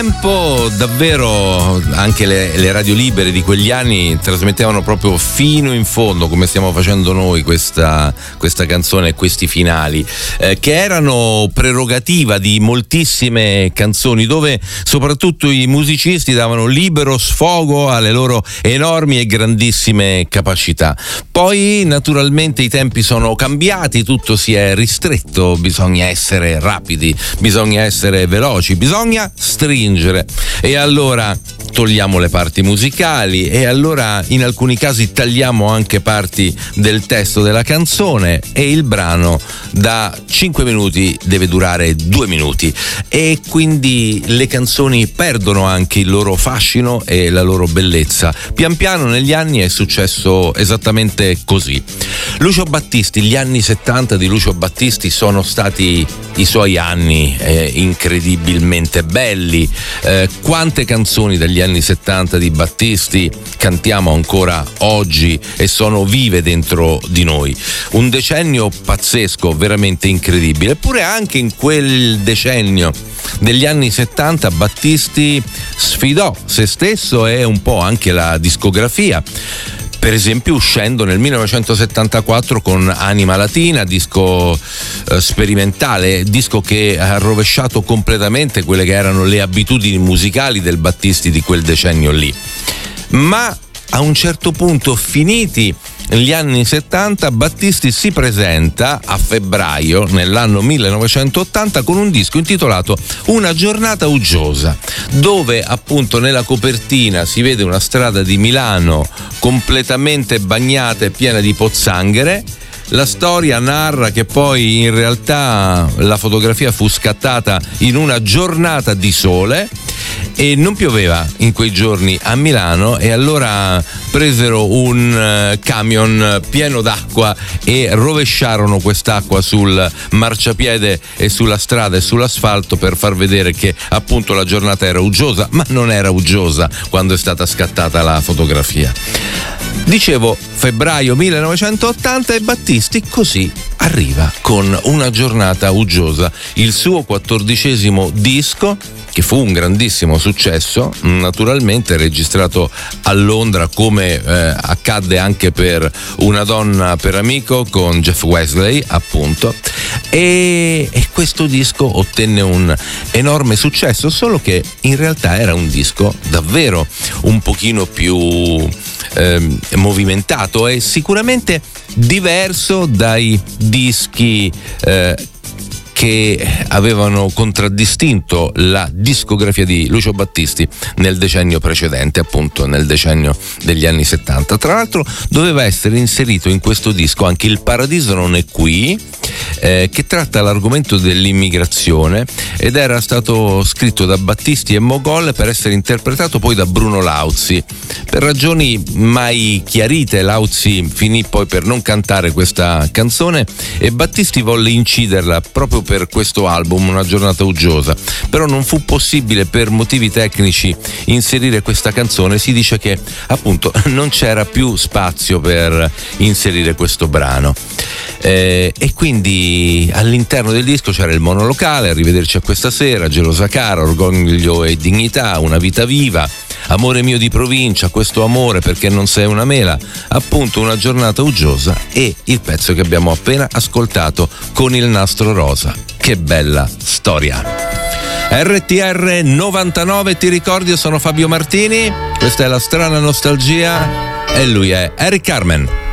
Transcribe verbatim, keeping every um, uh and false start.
tempo davvero anche le, le radio libere di quegli anni trasmettevano proprio fino in fondo, come stiamo facendo noi, questa, questa canzone e questi finali, eh, che erano prerogativa di moltissime canzoni, dove soprattutto i musicisti davano libero sfogo alle loro enormi e grandissime capacità. Poi naturalmente i tempi sono cambiati, tutto si è ristretto, bisogna essere rapidi, bisogna essere veloci, bisogna stringere. E allora togliamo le parti musicali e allora in alcuni casi tagliamo anche parti del testo della canzone e il brano da cinque minuti deve durare due minuti e quindi le canzoni perdono anche il loro fascino e la loro bellezza. Pian piano negli anni è successo esattamente così. Lucio Battisti, gli anni settanta di Lucio Battisti sono stati i suoi anni eh, incredibilmente belli. Eh, quante canzoni dagli anni settanta di Battisti cantiamo ancora oggi e sono vive dentro di noi. Un decennio pazzesco, veramente incredibile. Eppure anche in quel decennio degli anni settanta Battisti sfidò se stesso e un po' anche la discografia. Per esempio uscendo nel millenovecentosettantaquattro con Anima Latina, disco eh, sperimentale, disco che ha rovesciato completamente quelle che erano le abitudini musicali del Battisti di quel decennio lì. Ma a un certo punto, finiti gli anni settanta, Battisti si presenta a febbraio nell'anno millenovecentottanta con un disco intitolato Una giornata uggiosa, dove appunto nella copertina si vede una strada di Milano completamente bagnata e piena di pozzanghere. La storia narra che poi in realtà la fotografia fu scattata in una giornata di sole e non pioveva in quei giorni a Milano e allora presero un camion pieno d'acqua e rovesciarono quest'acqua sul marciapiede e sulla strada e sull'asfalto per far vedere che appunto la giornata era uggiosa, ma non era uggiosa quando è stata scattata la fotografia. Dicevo febbraio millenovecentottanta e Battisti così arriva con Una giornata uggiosa, il suo quattordicesimo disco, che fu un grandissimo successo, naturalmente registrato a Londra come eh, accadde anche per Una donna per amico con Jeff Wesley appunto, e, e questo disco ottenne un enorme successo, solo che in realtà era un disco davvero un pochino più eh, movimentato e sicuramente diverso dai dischi eh, che avevano contraddistinto la discografia di Lucio Battisti nel decennio precedente, appunto nel decennio degli anni settanta. Tra l'altro doveva essere inserito in questo disco anche Il paradiso non è qui, eh, che tratta l'argomento dell'immigrazione ed era stato scritto da Battisti e Mogol per essere interpretato poi da Bruno Lauzi. Per ragioni mai chiarite Lauzi finì poi per non cantare questa canzone e Battisti volle inciderla proprio per questo album Una giornata uggiosa, però non fu possibile per motivi tecnici inserire questa canzone. Si dice che appunto non c'era più spazio per inserire questo brano eh, e quindi all'interno del disco c'era il monolocale Arrivederci a questa sera, Gelosa cara, Orgoglio e dignità, Una vita viva, Amore mio di provincia, Questo amore perché non sei una mela, appunto Una giornata uggiosa e il pezzo che abbiamo appena ascoltato con il nastro rosa. Che bella storia. R T R novantanove, ti ricordi, io sono Fabio Martini, questa è La strana nostalgia e lui è Eric Carmen.